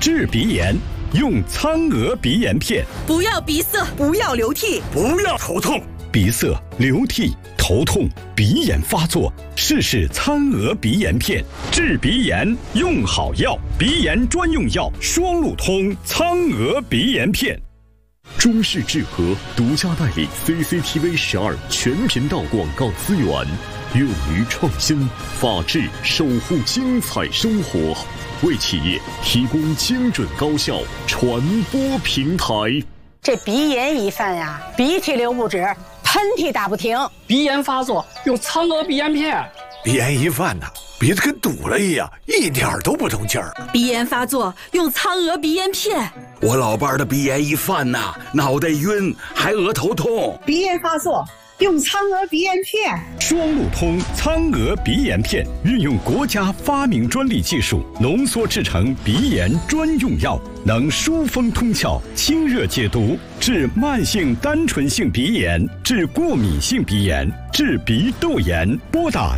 治鼻炎，用苍娥鼻炎片。 不要鼻塞，不要流涕， 不要头痛。 鼻塞、流涕、头痛、鼻炎发作，试试苍娥鼻炎片。治鼻炎用好药，鼻炎专用药双路通苍娥鼻炎片。 中视智和独家代理 CCTV12全频道广告资源，勇于创新，法治守护精彩生活，为企业提供精准高效传播平台。 这鼻炎一犯呀，鼻涕流不止，喷嚏打不停， 鼻炎发作用苍娥鼻炎片。 鼻炎一犯呐，鼻子跟堵了一样，一点都不通气儿。 鼻炎发作用苍娥鼻炎片。 我老伴儿的鼻炎一犯呐，脑袋晕，还额头痛。 鼻炎发作用苍娥鼻炎片。 双路通苍娥鼻炎片，运用国家发明专利技术浓缩制成鼻炎专用药，能疏风通窍、清热解毒，治慢性单纯性鼻炎，治过敏性鼻炎，治鼻窦炎。拨打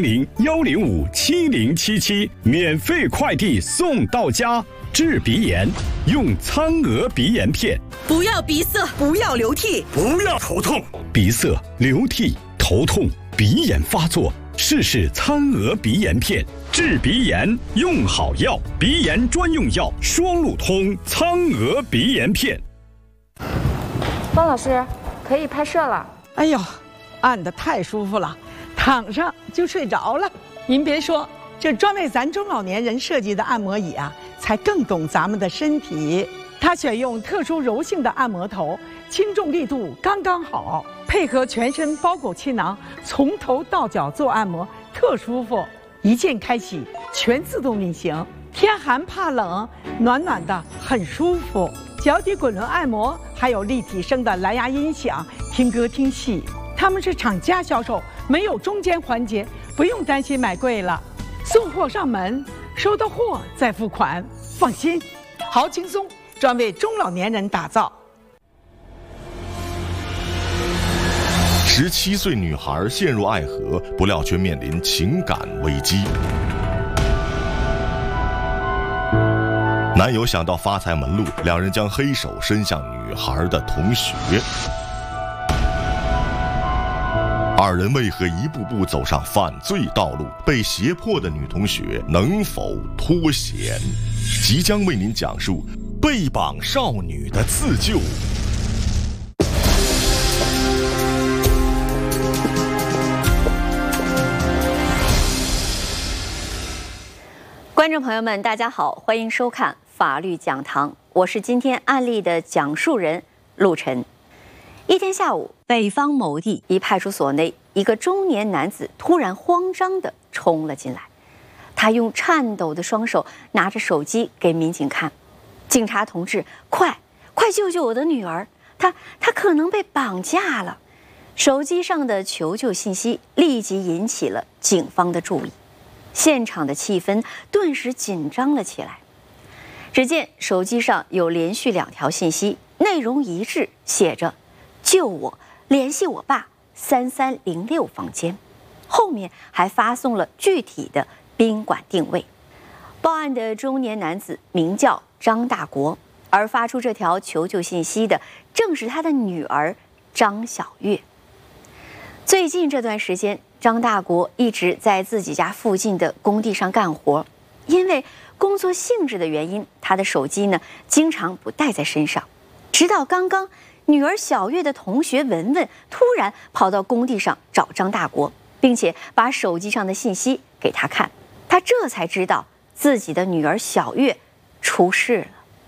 400-105-7077，免费快递送到家。治鼻炎用苍娥鼻炎片。 不要鼻塞，不要流涕， 不要头痛。 鼻塞、流涕、头痛、鼻炎发作，试试苍娥鼻炎片。治鼻炎用好药，鼻炎专用药双路通苍娥鼻炎片。 方老师，可以拍摄了。 哎呦，按得太舒服了，躺上就睡着了。您别说，这专为咱中老年人设计的按摩椅啊，才更懂咱们的身体。它选用特殊柔性的按摩头，轻重力度刚刚好，配合全身包裹气囊，从头到脚做按摩，特舒服。一键开启，全自动运行，天寒怕冷，暖暖的，很舒服。脚底滚轮按摩，还有立体声的蓝牙音响，听歌听戏。他们是厂家销售，没有中间环节，不用担心买贵了。送货上门，收到货再付款，放心，好轻松，专为中老年人打造。 17岁女孩陷入爱河，不料却面临情感危机。男友想到发财门路，两人将黑手伸向女孩的同学。二人为何一步步走上犯罪道路？被胁迫的女同学能否脱险？即将为您讲述被绑少女的自救。 观众朋友们，大家好，欢迎收看法律讲堂，我是今天案例的讲述人陆晨。一天下午，北方某地一派出所内，一个中年男子突然慌张地冲了进来，他用颤抖的双手拿着手机给民警看：“警察同志，快救救我的女儿，她可能被绑架了。”手机上的求救信息立即引起了警方的注意。现场的气氛顿时紧张了起来。只见手机上有连续2条信息，内容一致，写着“救我，联系我爸，3306房间”，后面还发送了具体的宾馆定位。报案的中年男子名叫张大国，而发出这条求救信息的正是他的女儿张小月。最近这段时间，张大国一直在自己家附近的工地上干活，因为工作性质的原因，他的手机呢经常不带在身上。直到刚刚，女儿小月的同学文文突然跑到工地上找张大国，并且把手机上的信息给他看，他这才知道自己的女儿小月出事了。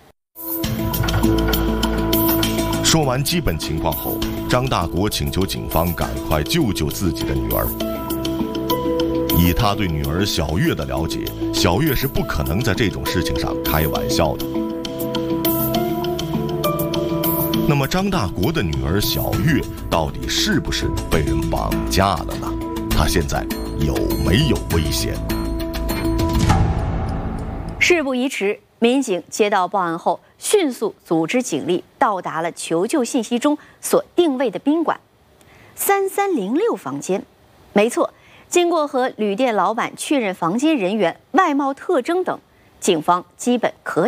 说完基本情况后，张大国请求警方赶快救救自己的女儿。以他对女儿小月的了解，小月是不可能在这种事情上开玩笑的。那么张大国的女儿小月到底是不是被人绑架了呢？她现在有没有危险？ 事不宜迟，民警接到报案后，迅速组织警力到达了求救信息中所定位的宾馆3306房间。没错，经过和旅店老板确认房间人员、外貌特征等，警方基本可以